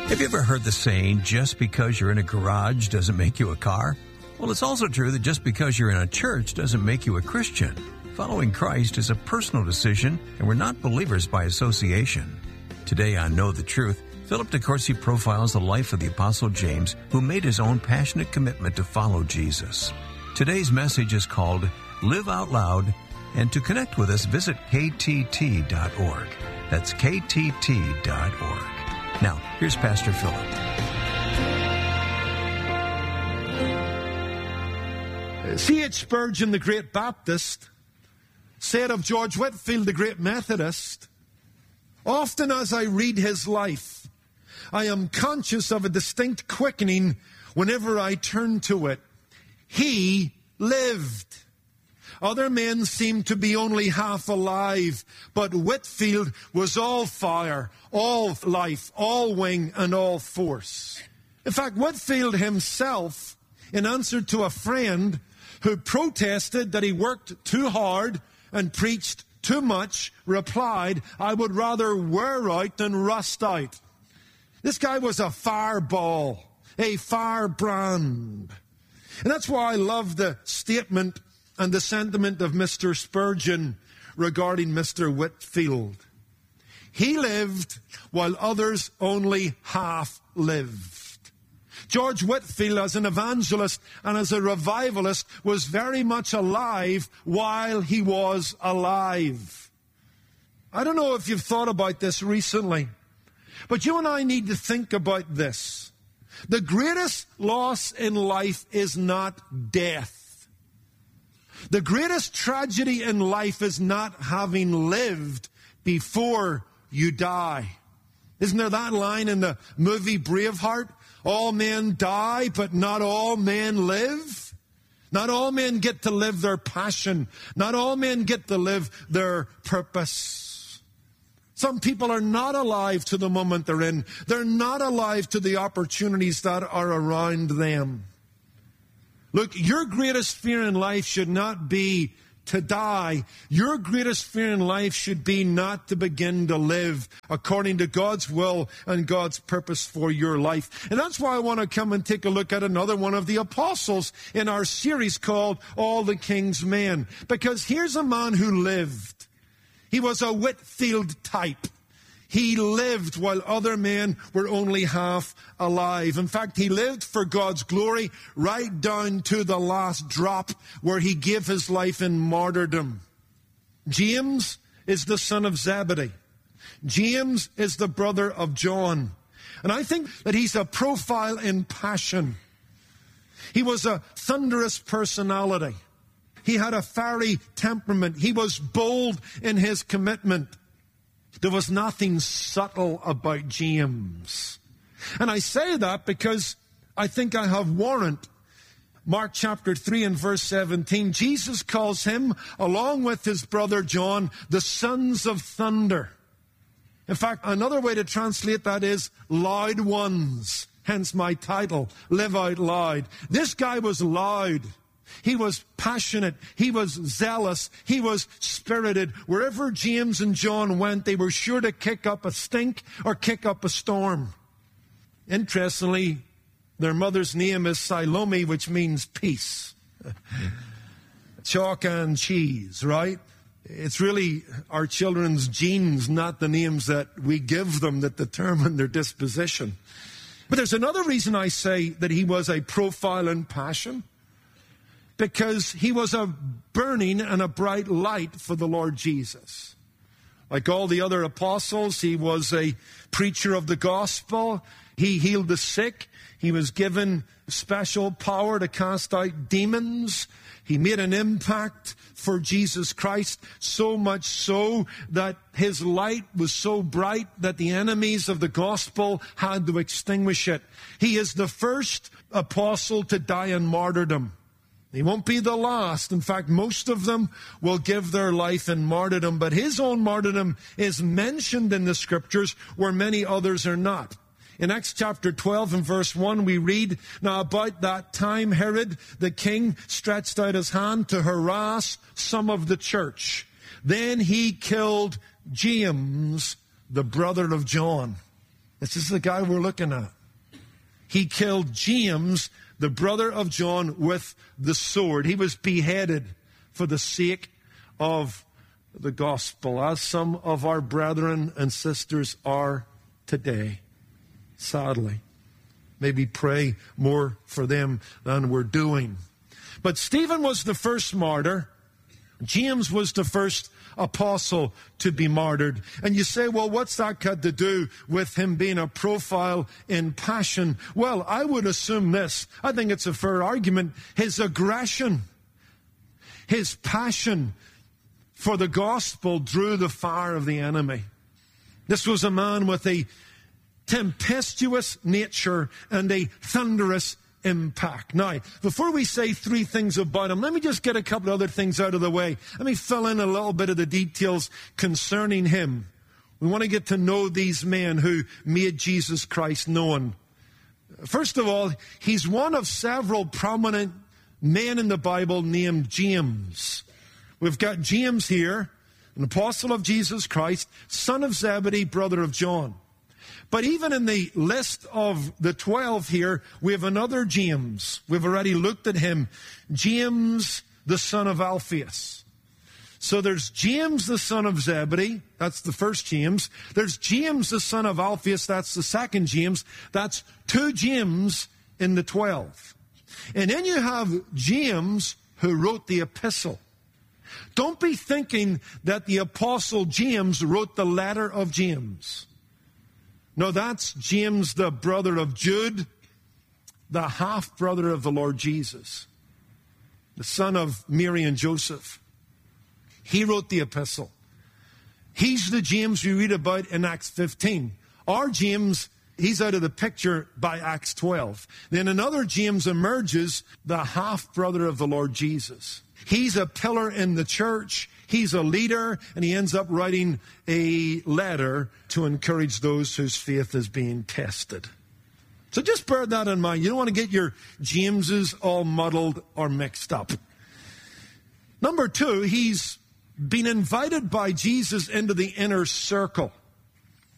Have you ever heard the saying, just because you're in a garage doesn't make you a car? Well, it's also true that just because you're in a church doesn't make you a Christian. Following Christ is a personal decision, and we're not believers by association. Today on Know the Truth, Philip DeCourcy profiles the life of the Apostle James, who made his own passionate commitment to follow Jesus. Today's message is called Live Out Loud, and to connect with us, visit ktt.org. That's ktt.org. Now, here's Pastor Philip. C.H. Spurgeon, the great Baptist, said of George Whitefield, the great Methodist, "Often as I read his life, I am conscious of a distinct quickening whenever I turn to it. He lived. Other men seemed to be only half alive, but Whitefield was all fire, all life, all wing, and all force." In fact, Whitefield himself, in answer to a friend who protested that he worked too hard and preached too much, replied, "I would rather wear out than rust out." This guy was a fireball, a firebrand. And that's why I love the statement and the sentiment of Mr. Spurgeon regarding Mr. Whitefield. He lived while others only half lived. George Whitefield, as an evangelist and as a revivalist, was very much alive while he was alive. I don't know if you've thought about this recently, but you and I need to think about this. The greatest loss in life is not death. The greatest tragedy in life is not having lived before you die. Isn't there that line in the movie Braveheart? All men die, but not all men live. Not all men get to live their passion. Not all men get to live their purpose. Some people are not alive to the moment they're in. They're not alive to the opportunities that are around them. Look, your greatest fear in life should not be to die. Your greatest fear in life should be not to begin to live according to God's will and God's purpose for your life. And that's why I want to come and take a look at another one of the apostles in our series called All the King's Men. Because here's a man who lived. He was a Whitefield type. He lived while other men were only half alive. In fact, he lived for God's glory right down to the last drop where he gave his life in martyrdom. James is the son of Zebedee. James is the brother of John. And I think that he's a profile in passion. He was a thunderous personality. He had a fiery temperament. He was bold in his commitment. There was nothing subtle about James. And I say that because I think I have warrant. Mark chapter 3 and verse 17, Jesus calls him, along with his brother John, the sons of thunder. In fact, another way to translate that is loud ones. Hence my title, Live Out Loud. This guy was loud. He was passionate. He was zealous. He was spirited. Wherever James and John went, they were sure to kick up a stink or kick up a storm. Interestingly, their mother's name is Salome, which means peace. Chalk and cheese, right? It's really our children's genes, not the names that we give them, that determine their disposition. But there's another reason I say that he was a profile in passion. Because he was a burning and a bright light for the Lord Jesus. Like all the other apostles, he was a preacher of the gospel. He healed the sick. He was given special power to cast out demons. He made an impact for Jesus Christ, so much so that his light was so bright that the enemies of the gospel had to extinguish it. He is the first apostle to die in martyrdom. He won't be the last. In fact, most of them will give their life in martyrdom, but his own martyrdom is mentioned in the scriptures where many others are not. In Acts chapter 12 and verse 1, we read, "Now about that time Herod the king stretched out his hand to harass some of the church. Then he killed James, the brother of John." This is the guy we're looking at. He killed James, the brother of John, with the sword. He was beheaded for the sake of the gospel, as some of our brethren and sisters are today, sadly. Maybe pray more for them than we're doing. But Stephen was the first martyr. James was the first apostle to be martyred. And you say, well, what's that got to do with him being a profile in passion? Well, I would assume this. I think it's a fair argument. His aggression, his passion for the gospel drew the fire of the enemy. This was a man with a tempestuous nature and a thunderous impact. Now, before we say three things about him, let me just get a couple other things out of the way. Let me fill in a little bit of the details concerning him. We want to get to know these men who made Jesus Christ known. First of all, he's one of several prominent men in the Bible named James. We've got James here, an apostle of Jesus Christ, son of Zebedee, brother of John. But even in the list of the 12 here, we have another James. We've already looked at him. James, the son of Alphaeus. So there's James, the son of Zebedee. That's the first James. There's James, the son of Alphaeus. That's the second James. That's two James in the 12. And then you have James, who wrote the epistle. Don't be thinking that the apostle James wrote the letter of James. No, that's James, the brother of Jude, the half-brother of the Lord Jesus, the son of Mary and Joseph. He wrote the epistle. He's the James we read about in Acts 15. Our James, he's out of the picture by Acts 12. Then another James emerges, the half-brother of the Lord Jesus. He's a pillar in the church. He's a leader, and he ends up writing a letter to encourage those whose faith is being tested. So just bear that in mind. You don't want to get your Jameses all muddled or mixed up. Number two, he's been invited by Jesus into the inner circle.